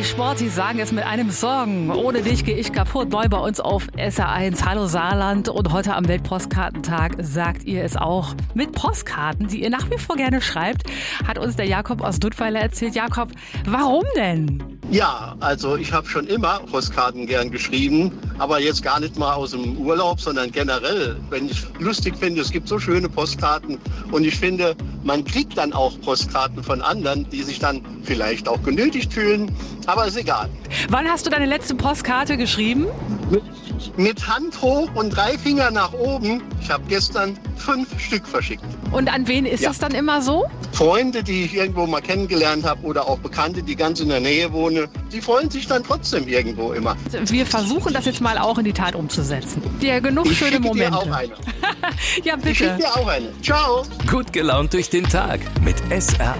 Sportis sagen es mit einem Song. Ohne dich gehe ich kaputt. Neu bei uns auf SR1. Hallo Saarland. Und heute am Weltpostkartentag sagt ihr es auch mit Postkarten, die ihr nach wie vor gerne schreibt, hat uns der Jakob aus Duttweiler erzählt. Jakob, warum denn? Ja, also ich habe schon immer Postkarten gern geschrieben, aber jetzt gar nicht mal aus dem Urlaub, sondern generell, wenn ich lustig finde, es gibt so schöne Postkarten und ich finde, man kriegt dann auch Postkarten von anderen, die sich dann vielleicht auch genötigt fühlen, aber ist egal. Wann hast du deine letzte Postkarte geschrieben? Mit Hand hoch und 3 Finger nach oben. Ich habe gestern 5 Stück verschickt. Und an wen ist das dann immer so? Freunde, die ich irgendwo mal kennengelernt habe oder auch Bekannte, die ganz in der Nähe wohnen, die freuen sich dann trotzdem irgendwo immer. Wir versuchen das jetzt mal auch in die Tat umzusetzen. Ja, genug Ich schöne schicke Momente. dir auch eine. Ja, bitte. Ich schicke dir auch eine. Ciao. Gut gelaunt durch den Tag mit SR1.